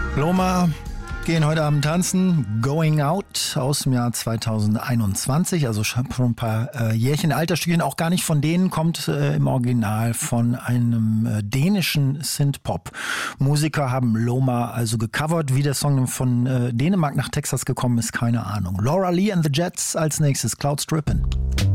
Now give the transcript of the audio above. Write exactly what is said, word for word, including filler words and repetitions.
Loma gehen heute Abend tanzen. Going Out aus dem Jahr zweitausendeinundzwanzig, also schon ein paar äh, Jährchen alter Stückchen, auch gar nicht von denen, kommt äh, im Original von einem äh, dänischen Synthpop-Musiker, haben Loma also gecovert. Wie der Song von äh, Dänemark nach Texas gekommen ist, keine Ahnung. Laura Lee and the Jets als nächstes, Cloud Strippin'.